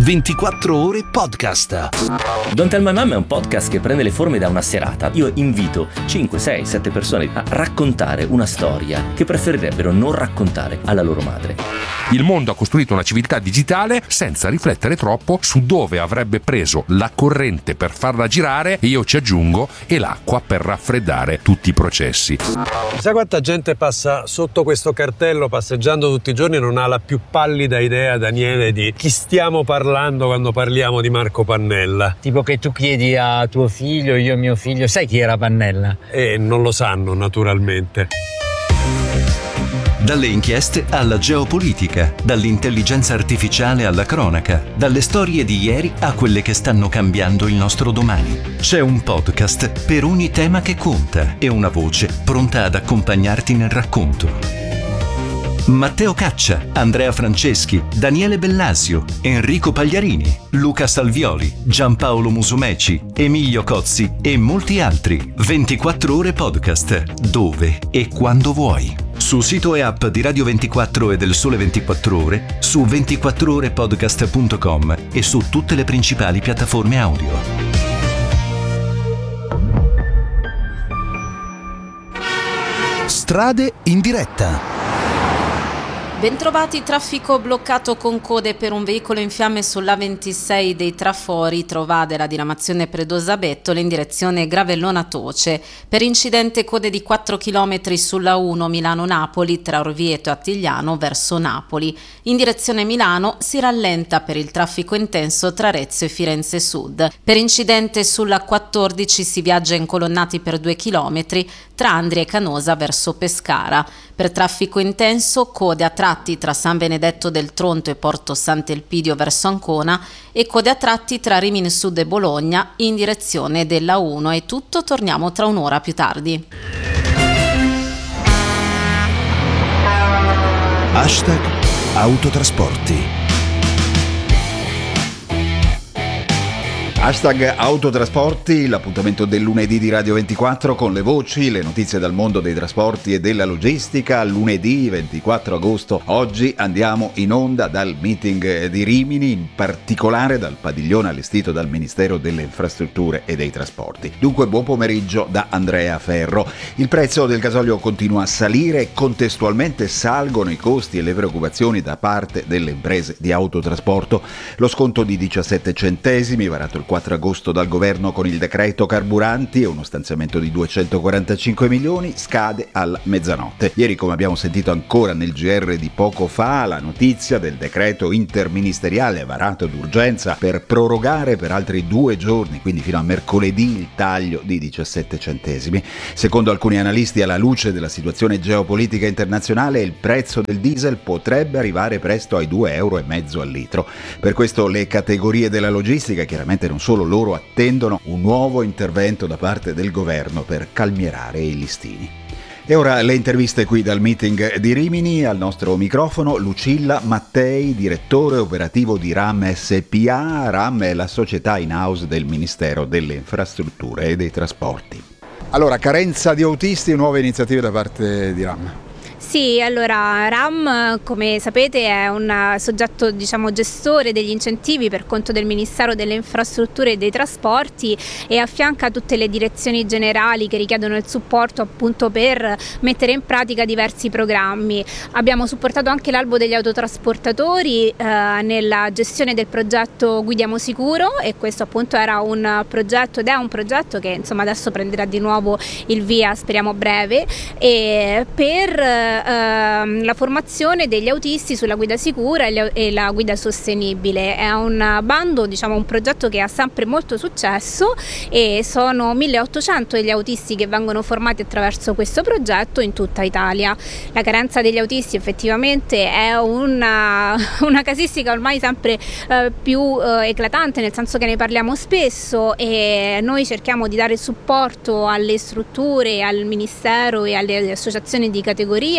24 ore podcast. Don't Tell My Mom è un podcast che prende le forme da una serata. Io invito 5, 6, 7 persone a raccontare una storia che preferirebbero non raccontare alla loro madre. Il mondo ha costruito una civiltà digitale senza riflettere troppo su dove avrebbe preso la corrente per farla girare, e io ci aggiungo, e l'acqua per raffreddare tutti i processi. Sai quanta gente passa sotto questo cartello passeggiando tutti i giorni e non ha la più pallida idea, Daniele, di chi stiamo parlando quando parliamo di Marco Pannella? Tipo che tu chiedi a tuo figlio, io a mio figlio, sai chi era Pannella? E non lo sanno, naturalmente. Dalle inchieste alla geopolitica, dall'intelligenza artificiale alla cronaca, dalle storie di ieri a quelle che stanno cambiando il nostro domani. C'è un podcast per ogni tema che conta e una voce pronta ad accompagnarti nel racconto. Matteo Caccia, Andrea Franceschi, Daniele Bellasio, Enrico Pagliarini, Luca Salvioli, Giampaolo Musumeci, Emilio Cozzi e molti altri. 24 ore podcast, dove e quando vuoi. Su sito e app di Radio 24 e del Sole 24 Ore, su 24orepodcast.com e su tutte le principali piattaforme audio. Strade in diretta. Bentrovati, traffico bloccato con code per un veicolo in fiamme sulla 26 dei Trafori, Trovà della diramazione Predosa-Bettole in direzione Gravellona-Toce. Per incidente code di 4 km sulla 1 Milano-Napoli tra Orvieto e Attigliano verso Napoli. In direzione Milano si rallenta per il traffico intenso tra Arezzo e Firenze Sud. Per incidente sulla 14 si viaggia incolonnati per 2 km tra Andria e Canosa verso Pescara. Per traffico intenso code a tratti tra San Benedetto del Tronto e Porto Sant'Elpidio verso Ancona e code a tratti tra Rimini Sud e Bologna in direzione della 1. È tutto, torniamo tra un'ora più tardi. Hashtag autotrasporti. Hashtag autotrasporti, l'appuntamento del lunedì di Radio 24 con le voci, le notizie dal mondo dei trasporti e della logistica. Lunedì 24 agosto, oggi andiamo in onda dal meeting di Rimini, in particolare dal padiglione allestito dal Ministero delle Infrastrutture e dei Trasporti. Dunque buon pomeriggio da Andrea Ferro. Il prezzo del gasolio continua a salire e contestualmente salgono i costi e le preoccupazioni da parte delle imprese di autotrasporto. Lo sconto di 17 centesimi varato il 4 agosto dal governo con il decreto carburanti e uno stanziamento di 245 milioni scade alla mezzanotte. Ieri, come abbiamo sentito ancora nel GR di poco fa, la notizia del decreto interministeriale varato d'urgenza per prorogare per altri 2 giorni, quindi fino a mercoledì, il taglio di 17 centesimi. Secondo alcuni analisti, alla luce della situazione geopolitica internazionale, il prezzo del diesel potrebbe arrivare presto ai 2,5 euro al litro. Per questo le categorie della logistica, chiaramente non solo loro, attendono un nuovo intervento da parte del governo per calmierare i listini. E ora le interviste qui dal meeting di Rimini. Al nostro microfono Lucilla Mattei, direttore operativo di RAM SPA. RAM è la società in-house del Ministero delle Infrastrutture e dei Trasporti. Allora, carenza di autisti e nuove iniziative da parte di RAM. Sì, allora RAM, come sapete, è un soggetto, gestore degli incentivi per conto del Ministero delle Infrastrutture e dei Trasporti e affianca tutte le direzioni generali che richiedono il supporto appunto per mettere in pratica diversi programmi. Abbiamo supportato anche l'albo degli autotrasportatori nella gestione del progetto Guidiamo Sicuro, e questo appunto era un progetto ed è un progetto che adesso prenderà di nuovo il via, speriamo a breve, e per la formazione degli autisti sulla guida sicura e la guida sostenibile. È un bando, un progetto che ha sempre molto successo e sono 1800 gli autisti che vengono formati attraverso questo progetto in tutta Italia. La carenza degli autisti effettivamente è una casistica ormai sempre più eclatante, nel senso che ne parliamo spesso e noi cerchiamo di dare supporto alle strutture, al Ministero e alle associazioni di categoria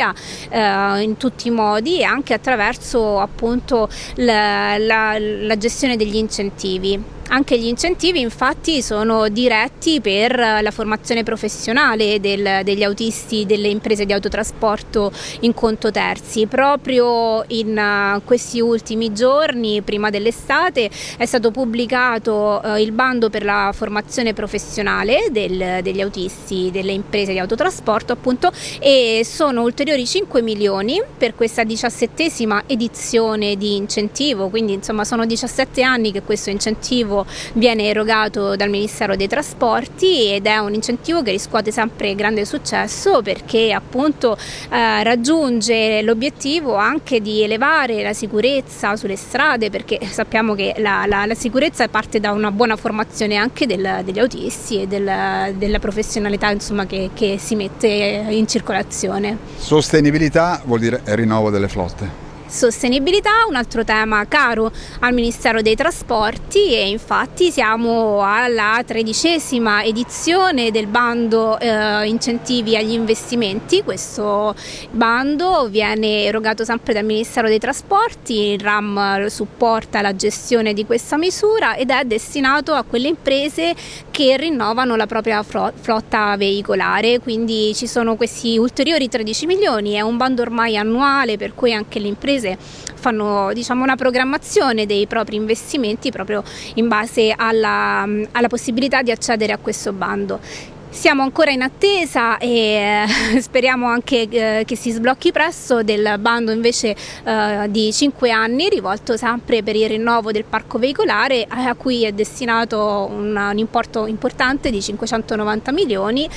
in tutti i modi, e anche attraverso appunto la gestione degli incentivi. Anche gli incentivi infatti sono diretti per la formazione professionale degli autisti delle imprese di autotrasporto in conto terzi. Proprio in questi ultimi giorni, prima dell'estate, è stato pubblicato il bando per la formazione professionale degli autisti delle imprese di autotrasporto, appunto, e sono ulteriori 5 milioni per questa 17ª edizione di incentivo, quindi insomma sono 17 anni che questo incentivo viene erogato dal Ministero dei Trasporti ed è un incentivo che riscuote sempre grande successo perché appunto raggiunge l'obiettivo anche di elevare la sicurezza sulle strade, perché sappiamo che la sicurezza parte da una buona formazione anche degli autisti e della professionalità, insomma, che si mette in circolazione. Sostenibilità vuol dire rinnovo delle flotte. Sostenibilità, un altro tema caro al Ministero dei Trasporti, e infatti siamo alla 13ª edizione del bando incentivi agli investimenti. Questo bando viene erogato sempre dal Ministero dei Trasporti, il RAM supporta la gestione di questa misura ed è destinato a quelle imprese che rinnovano la propria flotta veicolare, quindi ci sono questi ulteriori 13 milioni, è un bando ormai annuale per cui anche le imprese fanno, diciamo, una programmazione dei propri investimenti proprio in base alla possibilità di accedere a questo bando. Siamo ancora in attesa e speriamo anche che si sblocchi presto del bando invece di 5 anni rivolto sempre per il rinnovo del parco veicolare, a cui è destinato un importo importante di 590 milioni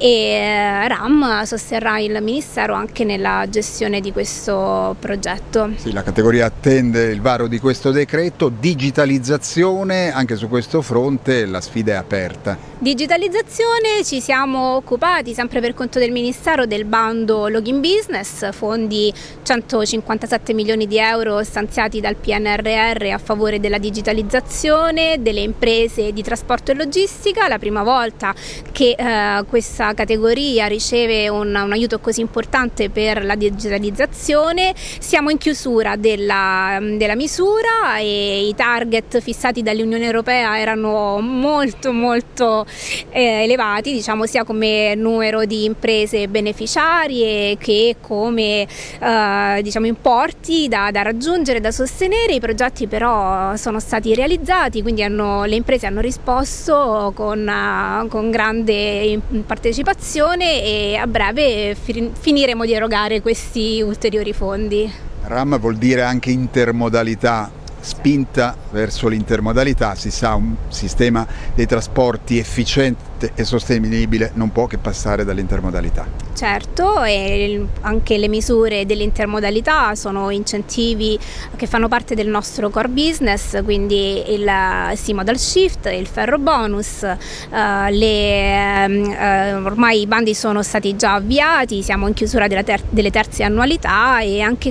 e RAM sosterrà il Ministero anche nella gestione di questo progetto. Sì, la categoria attende il varo di questo decreto. Digitalizzazione, anche su questo fronte la sfida è aperta. Digitalizzazione, ci siamo occupati sempre per conto del Ministero del bando Login Business, fondi 157 milioni di euro stanziati dal PNRR a favore della digitalizzazione delle imprese di trasporto e logistica, la prima volta che questa categoria riceve un aiuto così importante per la digitalizzazione. Siamo in chiusura della misura e i target fissati dall'Unione Europea erano molto elevati, diciamo, sia come numero di imprese beneficiarie che come diciamo importi da raggiungere, da sostenere. I progetti però sono stati realizzati, quindi le imprese hanno risposto con grande partecipazione e a breve finiremo di erogare questi ulteriori fondi. RAM vuol dire anche intermodalità, spinta verso l'intermodalità. Si sa, un sistema dei trasporti efficiente e sostenibile non può che passare dall'intermodalità. Certo, e anche le misure dell'intermodalità sono incentivi che fanno parte del nostro core business, quindi il Sea-Modal Shift, il ferro bonus, ormai i bandi sono stati già avviati, siamo in chiusura delle terze annualità e anche